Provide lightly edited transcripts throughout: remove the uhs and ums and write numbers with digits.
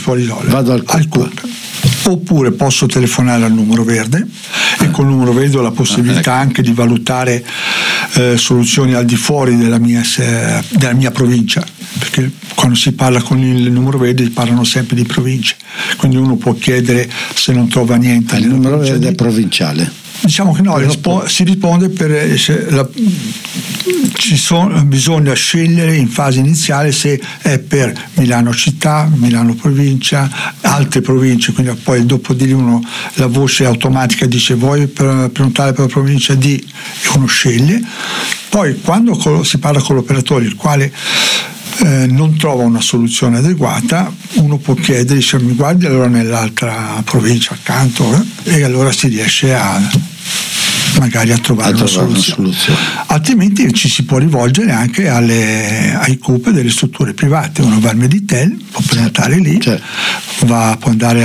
si può risolvere. Vado al CUP. Oppure posso telefonare al numero verde e col numero verde ho la possibilità anche di valutare soluzioni al di fuori della mia provincia, perché quando si parla con il numero verde parlano sempre di province, quindi uno può chiedere se non trova niente. Il numero verde è provinciale. Diciamo che no, si risponde bisogna scegliere in fase iniziale se è per Milano città, Milano provincia, altre province, quindi poi dopo di lì la voce automatica dice vuoi prenotare per la provincia di, e uno sceglie. Poi quando si parla con l'operatore il quale non trova una soluzione adeguata, uno può chiedere, dice mi guardi allora nell'altra provincia accanto, e allora si riesce magari a trovare una soluzione. Altrimenti ci si può rivolgere anche ai CUP delle strutture private. Uno va al Meditel, può prenotare lì, può andare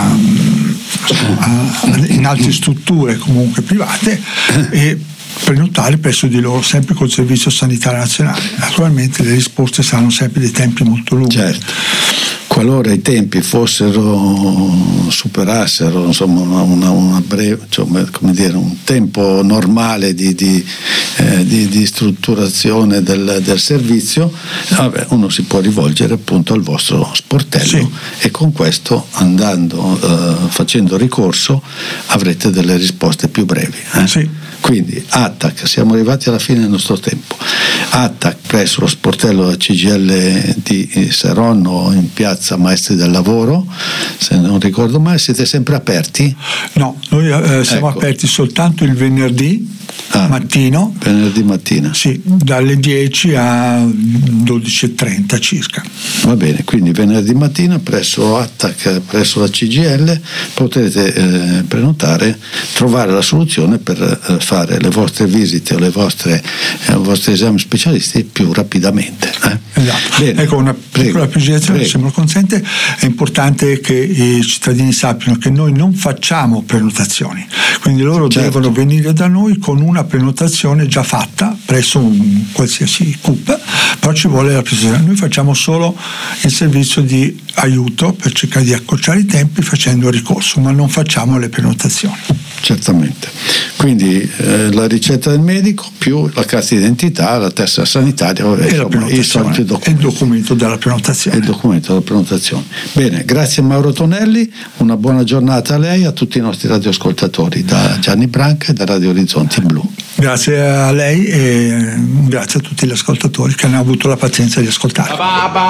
in altre strutture comunque private e prenotare presso di loro, sempre col Servizio Sanitario Nazionale. Naturalmente le risposte saranno sempre dei tempi molto lunghi. Certo. Qualora i tempi superassero insomma una breve, come dire, un tempo normale di strutturazione del servizio, uno si può rivolgere appunto al vostro sportello, e con questo facendo ricorso avrete delle risposte più brevi. Quindi ATTAC, siamo arrivati alla fine del nostro tempo. ATTAC presso lo sportello della CGIL di Saronno in piazza Maestri del Lavoro, se non ricordo male. Siete sempre aperti? No, noi siamo aperti soltanto il venerdì mattino. Venerdì mattina? Sì, dalle 10 a 12:30 circa. Va bene, quindi venerdì mattina presso ATTAC, presso la CGIL, potrete prenotare, trovare la soluzione per fare le vostre visite o i vostri esami specialisti più rapidamente. Esatto. Bene. Ecco, una piccola precisazione, se me lo consente. È importante che i cittadini sappiano che noi non facciamo prenotazioni, quindi loro devono venire da noi con una prenotazione già fatta presso un qualsiasi CUP, però ci vuole la precisazione. Noi facciamo solo il servizio di aiuto per cercare di accorciare i tempi facendo il ricorso, ma non facciamo le prenotazioni. Certamente. Quindi la ricetta del medico più la carta d'identità, la tessera sanitaria e i soliti documenti. E il documento della prenotazione. Bene, grazie Mauro Tonelli, una buona giornata a lei e a tutti i nostri radioascoltatori, da Gianni Branca e da Radio Orizzonti Blu. Grazie a lei e grazie a tutti gli ascoltatori che hanno avuto la pazienza di ascoltare.